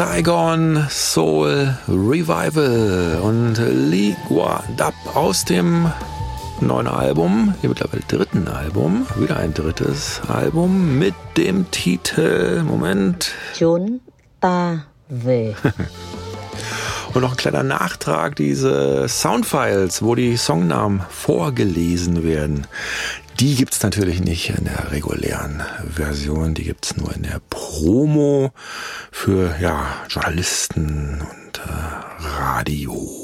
Saigon Soul Revival und Ligua Dub aus dem neuen Album, hier mittlerweile dritten Album, wieder ein drittes Album mit dem Titel, Moment. Chốn ta về. Und noch ein kleiner Nachtrag, diese Soundfiles, wo die Songnamen vorgelesen werden, die gibt es natürlich nicht in der regulären Version, die gibt es nur in der Promo für Journalisten und Radio.